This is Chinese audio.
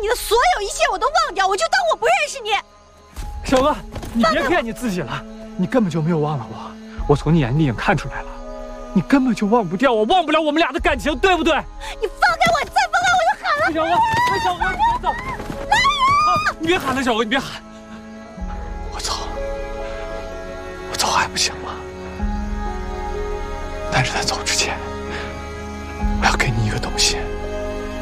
你的所有一切我都忘掉，我就当我不认识你。 小娥，你别骗你自己了，你根本就没有忘了我。我从你眼里已经看出来了，你根本就忘不掉我，忘不了我们俩的感情，对不对？ 你放开我，你再放开我就喊了。 小娥，小娥，你别走！来人！你别喊了，小娥，你别喊。我走还不行吗？但是在走之前，我要给你一个东西。